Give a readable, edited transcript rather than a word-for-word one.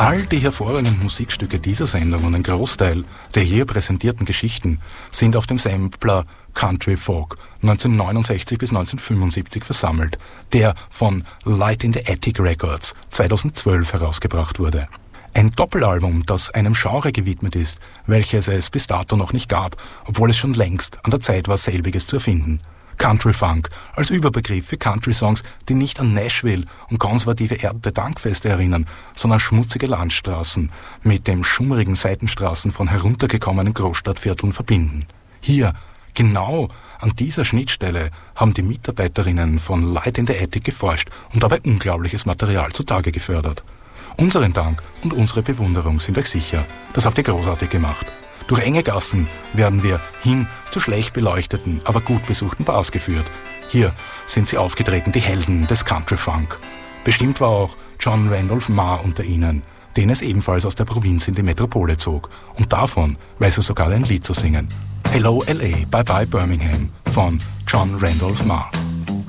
All die hervorragenden Musikstücke dieser Sendung und ein Großteil der hier präsentierten Geschichten sind auf dem Sampler Country Folk 1969 bis 1975 versammelt, der von Light in the Attic Records 2012 herausgebracht wurde. Ein Doppelalbum, das einem Genre gewidmet ist, welches es bis dato noch nicht gab, obwohl es schon längst an der Zeit war, selbiges zu erfinden. Country Funk als Überbegriff für Country-Songs, die nicht an Nashville und konservative Erntedankfeste erinnern, sondern schmutzige Landstraßen mit den schummrigen Seitenstraßen von heruntergekommenen Großstadtvierteln verbinden. Hier, genau an dieser Schnittstelle, haben die Mitarbeiterinnen von Light in the Attic geforscht und dabei unglaubliches Material zutage gefördert. Unseren Dank und unsere Bewunderung sind euch sicher. Das habt ihr großartig gemacht. Durch enge Gassen werden wir hin zu schlecht beleuchteten, aber gut besuchten Bars geführt. Hier sind sie aufgetreten, die Helden des Country Funk. Bestimmt war auch John Randolph Meagher unter ihnen, den es ebenfalls aus der Provinz in die Metropole zog. Und davon weiß er sogar ein Lied zu singen. Hello L.A., Bye Bye Birmingham von John Randolph Meagher.